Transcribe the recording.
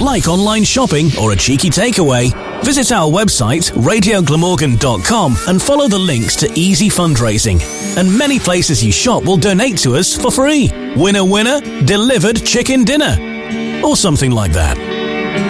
like online shopping or a cheeky takeaway? Visit our website, radioglamorgan.com, and follow the links to easy fundraising. And many places you shop will donate to us for free. Winner, winner, delivered chicken dinner. Or something like that.